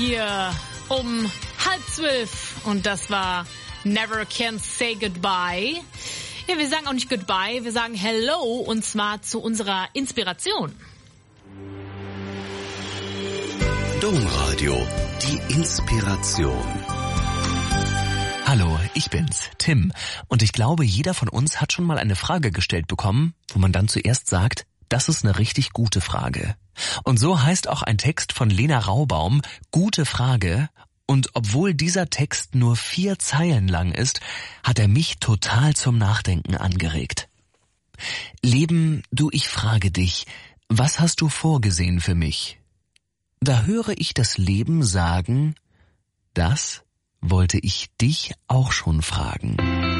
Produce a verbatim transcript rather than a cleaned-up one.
hier um halb zwölf und das war Never Can Say Goodbye. Ja, wir sagen auch nicht Goodbye, wir sagen Hello und zwar zu unserer Inspiration. Domradio, die Inspiration. Hallo, ich bin's, Tim. Und ich glaube, jeder von uns hat schon mal eine Frage gestellt bekommen, wo man dann zuerst sagt, das ist eine richtig gute Frage. Und so heißt auch ein Text von Lena Raubaum, Gute Frage. Und obwohl dieser Text nur vier Zeilen lang ist, hat er mich total zum Nachdenken angeregt. Leben, du, ich frage dich, was hast du vorgesehen für mich? Da höre ich das Leben sagen, das wollte ich dich auch schon fragen.